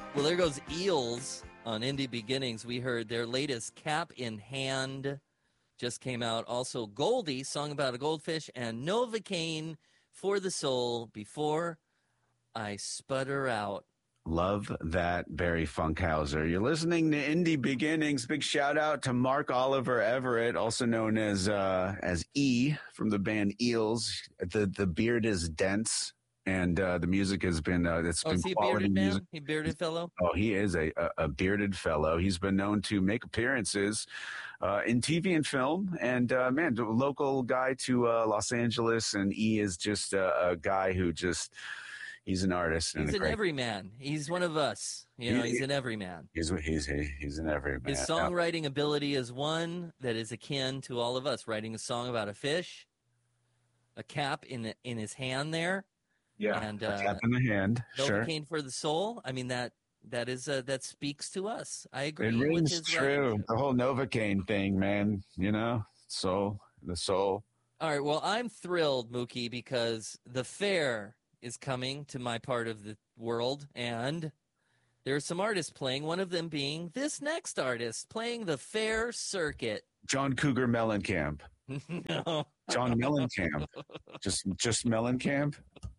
Well, there goes Eels on Indie Beginnings. We heard their latest Cap in Hand just came out. Also, Goldie, song about a goldfish, and Novocaine for the Soul, Before I Sputter Out. Love that, Barry Funkhauser. You're listening to Indie Beginnings. Big shout out to Mark Oliver Everett, also known as E from the band Eels. The beard is dense, and the music has been it's Oh, been is he a quality bearded music. man? He bearded fellow? Oh, he is a bearded fellow. He's been known to make appearances in TV and film, and man, a local guy to Los Angeles. And E is just a guy who just. He's an artist. He's an everyman. He's one of us. He's an everyman. He's an everyman. His songwriting ability is one that is akin to all of us. Writing a song about a fish, a cap in his hand there. Yeah, and a cap in the hand. Novocaine for the soul. I mean, that speaks to us. I agree. It rings true. The whole Novocaine thing, man. The soul. All right. Well, I'm thrilled, Mookie, because the fair is coming to my part of the world, and there are some artists playing, one of them being this next artist playing the fair circuit. John Cougar Mellencamp. No. John Mellencamp. Just Mellencamp?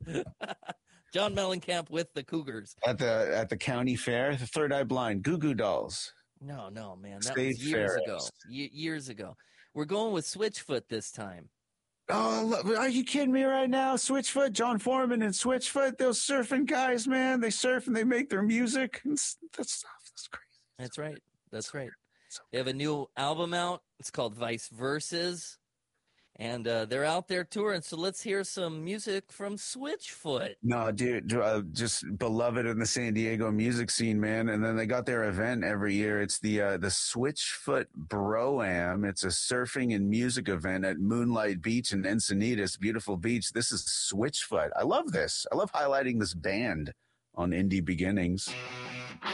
John Mellencamp with the Cougars. At the county fair, the Third Eye Blind, Goo Goo Dolls. No, man. That was years ago. Years ago. We're going with Switchfoot this time. Oh, are you kidding me right now? Switchfoot, John Foreman and Switchfoot, those surfing guys, man. They surf and they make their music. That's crazy. That's right. They have a new album out. It's called Vice Verses. And they're out there touring. So let's hear some music from Switchfoot. No, dude, just beloved in the San Diego music scene, man. And then they got their event every year. It's the Switchfoot Bro-Am. It's a surfing and music event at Moonlight Beach in Encinitas, beautiful beach. This is Switchfoot. I love this. I love highlighting this band on Indie Beginnings.